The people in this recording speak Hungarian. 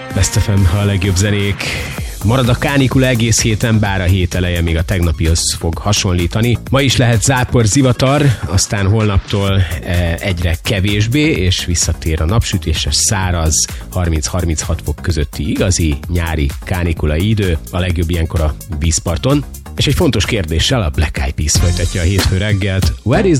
Best FM, a legjobb zenék. Marad a kánikula egész héten, bár a hét eleje még a tegnapihoz fog hasonlítani. Ma is lehet zápor, zivatar, aztán holnaptól egyre kevésbé, és visszatér a napsütéses, száraz, 30-36 fok közötti igazi nyári kánikulai idő. A legjobb ilyenkor a vízparton. És egy fontos kérdéssel a Black Eyed Peas folytatja a hétfő reggelt. Where is